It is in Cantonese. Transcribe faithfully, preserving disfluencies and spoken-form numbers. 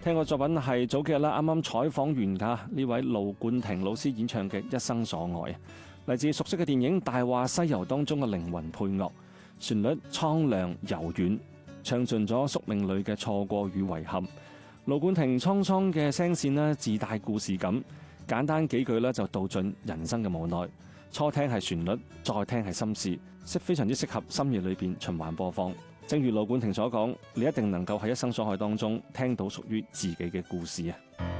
聽過作品係早幾日啦，啱啱採訪完噶呢位盧冠廷老師演唱嘅《一生所愛》，嚟自熟悉嘅電影《大話西遊》當中嘅靈魂配樂，旋律蒼涼柔軟，唱盡咗宿命裏嘅錯過與遺憾。盧冠廷滄桑嘅聲線呢，自帶故事感，簡單幾句呢就道盡人生嘅無奈。初聽係旋律，再聽係心事，識非常之適合深夜裏邊循環播放。正如盧冠廷所講，你一定能夠喺一生所愛當中聽到屬於自己嘅故事啊！